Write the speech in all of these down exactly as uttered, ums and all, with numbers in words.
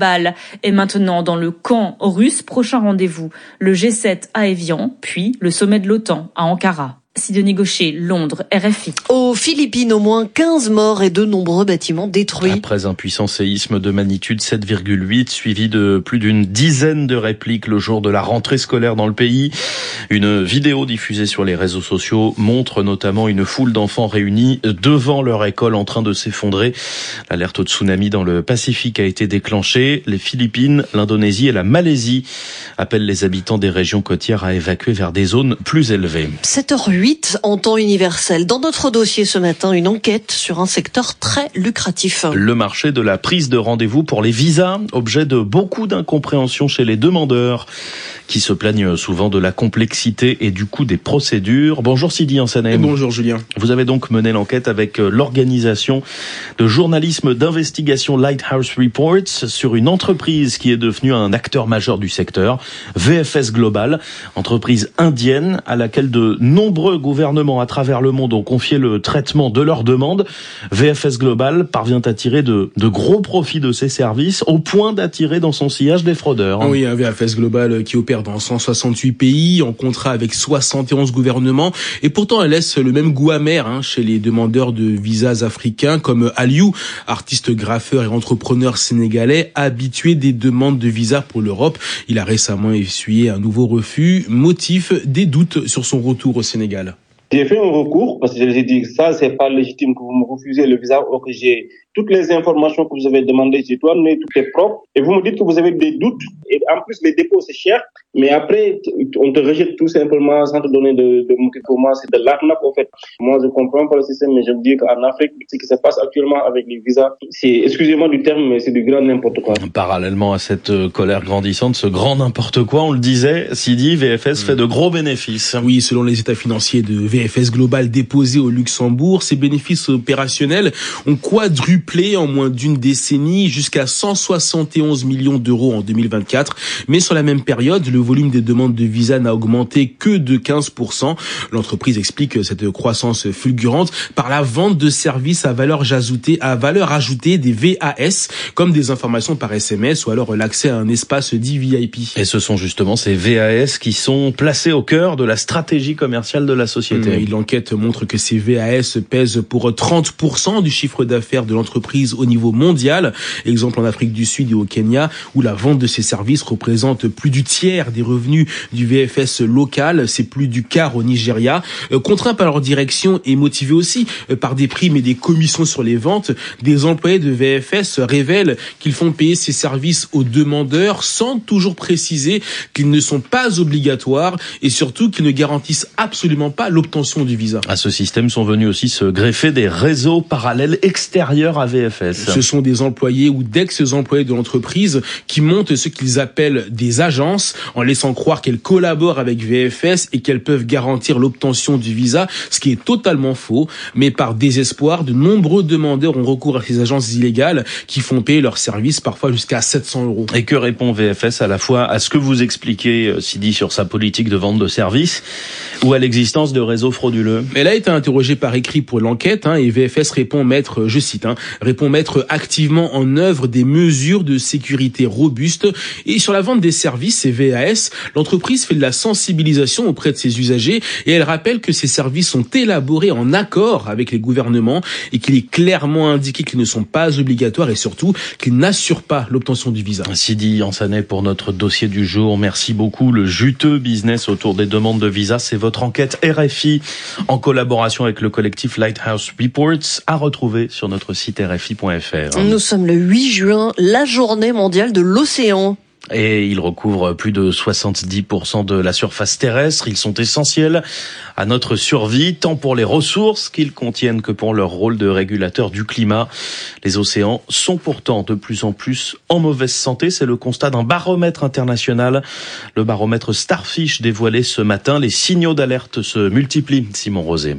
Bâle est maintenant dans le camp russe. Prochain rendez-vous, le G sept à Évian, puis le sommet de l'OTAN à Ankara. Sidonie Gaucher, Londres, R F I. Aux Philippines, au moins quinze morts et de nombreux bâtiments détruits. Après un puissant séisme de magnitude sept virgule huit, suivi de plus d'une dizaine de répliques le jour de la rentrée scolaire dans le pays. Une vidéo diffusée sur les réseaux sociaux montre notamment une foule d'enfants réunis devant leur école en train de s'effondrer. L'alerte au tsunami dans le Pacifique a été déclenchée. Les Philippines, l'Indonésie et la Malaisie appellent les habitants des régions côtières à évacuer vers des zones plus élevées. sept heures huit en temps universel. Dans notre dossier ce matin, une enquête sur un secteur très lucratif. Le marché de la prise de rendez-vous pour les visas, objet de beaucoup d'incompréhension chez les demandeurs, qui se plaignent souvent de la complexité et du coût des procédures. Bonjour Sidi Ansanem. Bonjour Julien. Vous avez donc mené l'enquête avec l'organisation de journalisme d'investigation Lighthouse Reports sur une entreprise qui est devenue un acteur majeur du secteur, V F S Global, entreprise indienne à laquelle de nombreux gouvernements à travers le monde ont confié le traitement de leurs demandes. V F S Global parvient à tirer de, de gros profits de ses services au point d'attirer dans son sillage des fraudeurs. Oui, un V F S Global qui opère dans cent soixante-huit pays, en contrat avec soixante et onze gouvernements, et pourtant elle laisse le même goût amer hein, chez les demandeurs de visas africains comme Aliou, artiste graffeur et entrepreneur sénégalais, habitué des demandes de visa pour l'Europe. Il a récemment essuyé un nouveau refus, motif des doutes sur son retour au Sénégal. J'ai fait un recours parce que j'ai dit ça c'est pas légitime que vous me refusez le visa ou que j'ai toutes les informations que vous avez demandées, j'ai tout amené, tout est propre. Et vous me dites que vous avez des doutes. Et en plus, les dépôts, c'est cher. Mais après, on te rejette tout simplement sans te donner de, de motifs. Pour moi, c'est de l'arnaque, en fait. Moi, je comprends pas le système, mais je me dis qu'en Afrique, ce qui se passe actuellement avec les visas, c'est, excusez-moi du terme, mais c'est du grand n'importe quoi. Parallèlement à cette colère grandissante, ce grand n'importe quoi, on le disait, Sidi, V F S mmh. fait de gros bénéfices. Oui, selon les états financiers de V F S Global déposés au Luxembourg, ces bénéfices opérationnels ont quadruplé en moins d'une décennie jusqu'à cent soixante et onze millions d'euros en deux mille vingt-quatre. Mais sur la même période, le volume des demandes de visa n'a augmenté que de quinze pour cent. L'entreprise explique cette croissance fulgurante par la vente de services à valeur ajoutée, à valeur ajoutée des V A S, comme des informations par S M S ou alors l'accès à un espace dit V I P. Et ce sont justement ces V A S qui sont placés au cœur de la stratégie commerciale de la société. Mmh, l'enquête montre que ces V A S pèsent pour trente pour cent du chiffre d'affaires de l'entreprise au niveau mondial. Exemple en Afrique du Sud et au Kenya, où la vente de ces services représente plus du tiers des revenus du V F S local. C'est plus du quart au Nigeria. Euh, contraints par leur direction et motivés aussi euh, par des primes et des commissions sur les ventes, des employés de V F S révèlent qu'ils font payer ces services aux demandeurs sans toujours préciser qu'ils ne sont pas obligatoires et surtout qu'ils ne garantissent absolument pas l'obtention du visa. À ce système sont venus aussi se greffer des réseaux parallèles extérieurs à V F S. Ce sont des employés ou d'ex-employés de l'entreprise qui montent ce qu'ils appellent des agences en laissant croire qu'elles collaborent avec V F S et qu'elles peuvent garantir l'obtention du visa, ce qui est totalement faux. Mais par désespoir, de nombreux demandeurs ont recours à ces agences illégales qui font payer leurs services parfois jusqu'à sept cents euros. Et que répond V F S à la fois à ce que vous expliquez, Sidi, sur sa politique de vente de services ou à l'existence de réseaux frauduleux? Elle a été interrogée par écrit pour l'enquête hein, et V F S répond mettre, je cite, hein, répond mettre activement en œuvre des mesures de sécurité robustes. Et sur la vente des services et V A S, l'entreprise fait de la sensibilisation auprès de ses usagers et elle rappelle que ces services sont élaborés en accord avec les gouvernements et qu'il est clairement indiqué qu'ils ne sont pas obligatoires et surtout qu'ils n'assurent pas l'obtention du visa. Sidi Ansanem pour notre dossier du jour. Merci beaucoup. Le juteux business autour des demandes de visa, c'est votre enquête R F I en collaboration avec le collectif Lighthouse Reports à retrouver sur notre site R F I point F R. Nous sommes le huit juin, la journée mondiale de l'océan. Et ils recouvrent plus de soixante-dix pour cent de la surface terrestre. Ils sont essentiels à notre survie, tant pour les ressources qu'ils contiennent que pour leur rôle de régulateur du climat. Les océans sont pourtant de plus en plus en mauvaise santé. C'est le constat d'un baromètre international. Le baromètre Starfish dévoilé ce matin. Les signaux d'alerte se multiplient. Simon Rosé.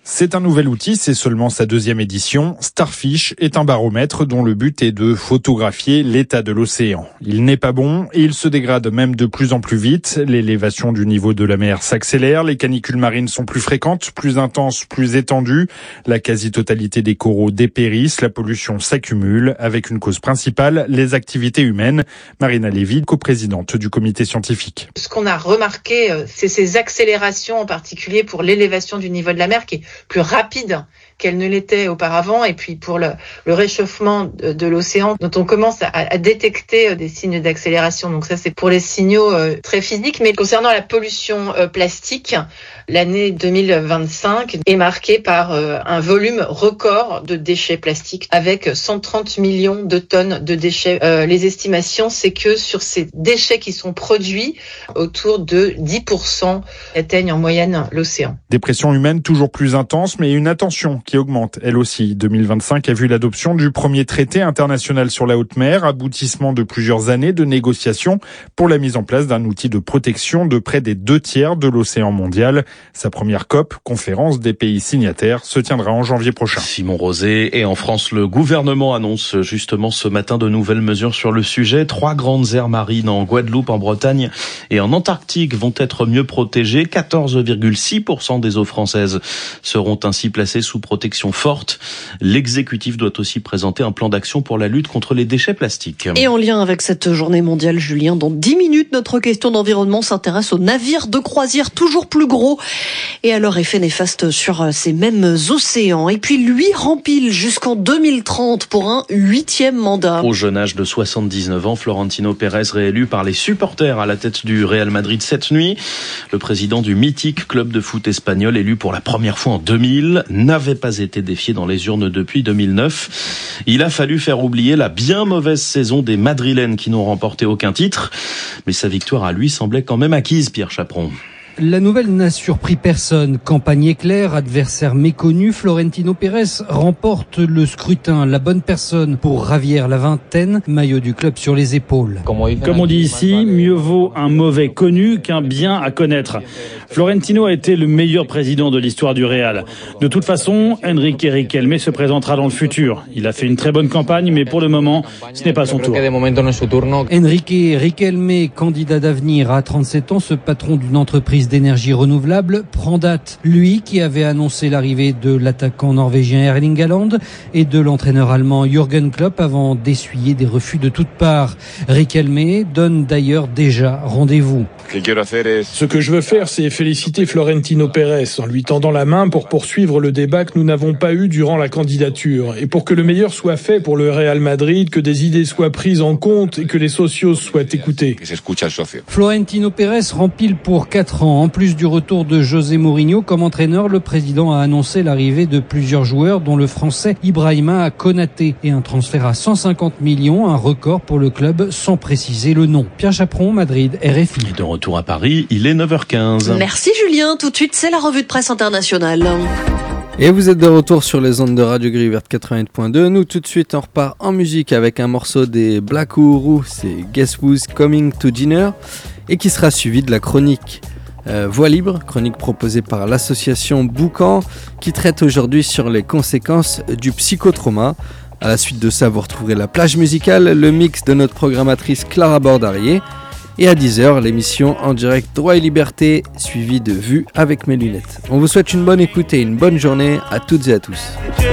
C'est un nouvel outil, c'est seulement sa deuxième édition. Starfish est un baromètre dont le but est de photographier l'état de l'océan. Il n'est pas bon et il se dégrade même de plus en plus vite. L'élévation du niveau de la mer s'accélère, les canicules marines sont plus fréquentes, plus intenses, plus étendues. La quasi-totalité des coraux dépérissent, la pollution s'accumule, avec une cause principale, les activités humaines. Marina Lévy, coprésidente du comité scientifique. Ce qu'on a remarqué, c'est ces accélérations, en particulier pour l'élévation du niveau de la mer, qui est plus rapide qu'elle ne l'était auparavant, et puis pour le, le réchauffement de, de l'océan, dont on commence à, à détecter des signes d'accélération. Donc ça, c'est pour les signaux euh, très physiques. Mais concernant la pollution euh, plastique, l'année deux mille vingt-cinq est marquée par euh, un volume record de déchets plastiques, avec cent trente millions de tonnes de déchets. Euh, les estimations, c'est que sur ces déchets qui sont produits, autour de dix pour cent atteignent en moyenne l'océan. Des pressions humaines toujours plus intenses, mais une attention qui augmente, elle aussi. deux mille vingt-cinq a vu l'adoption du premier traité international sur la haute mer, aboutissement de plusieurs années de négociations pour la mise en place d'un outil de protection de près des deux tiers de l'océan mondial. Sa première COP, conférence des pays signataires, se tiendra en janvier prochain. Simon Rosé. Et en France, le gouvernement annonce justement ce matin de nouvelles mesures sur le sujet. Trois grandes aires marines en Guadeloupe, en Bretagne et en Antarctique vont être mieux protégées. quatorze virgule six pour cent des eaux françaises seront ainsi placées sous protection forte. L'exécutif doit aussi présenter un plan d'action pour la lutte contre les déchets plastiques. Et en lien avec cette journée mondiale, Julien, dans dix minutes, notre question d'environnement s'intéresse aux navires de croisière toujours plus gros et à leur effet néfaste sur ces mêmes océans. Et puis lui rempile jusqu'en deux mille trente pour un huitième mandat. Au jeune âge de soixante-dix-neuf ans, Florentino Pérez réélu par les supporters à la tête du Real Madrid cette nuit. Le président du mythique club de foot espagnol, élu pour la première fois en deux mille, n'avait pas été défié dans les urnes depuis deux mille neuf. Il a fallu faire oublier la bien mauvaise saison des Madrilènes qui n'ont remporté aucun titre. Mais sa victoire à lui semblait quand même acquise, Pierre Chaperon. La nouvelle n'a surpris personne. Campagne éclair, adversaire méconnu, Florentino Pérez remporte le scrutin. La bonne personne pour Javier la vingtaine, maillot du club sur les épaules. Comme on dit ici, mieux vaut un mauvais connu qu'un bien à connaître. Florentino a été le meilleur président de l'histoire du Real. De toute façon, Enrique Riquelme se présentera dans le futur. Il a fait une très bonne campagne, mais pour le moment, ce n'est pas son tour. Enrique Riquelme, candidat d'avenir à trente-sept ans, ce patron d'une entreprise d'énergie renouvelable, prend date. Lui qui avait annoncé l'arrivée de l'attaquant norvégien Erling Haaland et de l'entraîneur allemand Jürgen Klopp avant d'essuyer des refus de toutes parts. Riquelme donne d'ailleurs déjà rendez-vous. Ce que je veux faire, c'est féliciter Florentino Pérez en lui tendant la main pour poursuivre le débat que nous n'avons pas eu durant la candidature et pour que le meilleur soit fait pour le Real Madrid, que des idées soient prises en compte et que les socios soient écoutés. Florentino Pérez rempile pour quatre ans. En plus du retour de José Mourinho comme entraîneur, le président a annoncé l'arrivée de plusieurs joueurs dont le français Ibrahima Konaté et un transfert à cent cinquante millions, un record pour le club sans préciser le nom. Pierre Chaperon, Madrid, R F I. Et de retour à Paris, il est neuf heures quinze. Merci Julien, tout de suite c'est la revue de presse internationale. Et vous êtes de retour sur les ondes de Radio Gris Verte quatre-vingt-huit point deux. Nous tout de suite on repart en musique avec un morceau des Black Uhuru, c'est Guess Who's Coming to Dinner, et qui sera suivi de la chronique Euh, Voix libre, chronique proposée par l'association Boucan qui traite aujourd'hui sur les conséquences du psychotrauma. À la suite de ça, vous retrouverez la plage musicale, le mix de notre programmatrice Clara Bordarier. Et à dix heures, l'émission en direct Droit et Liberté, suivie de Vue avec mes lunettes. On vous souhaite une bonne écoute et une bonne journée à toutes et à tous.